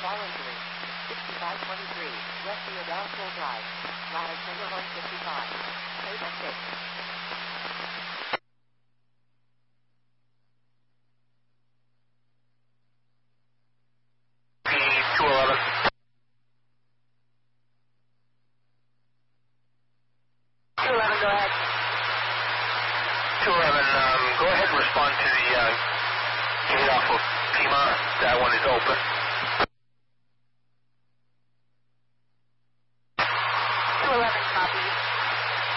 Voluntary. 6523, West Theodosville Drive. Ladder Tenderloin 55. Table 6. P211. 211, go ahead. 211, go ahead and respond to the gate off of Pima. That one is open.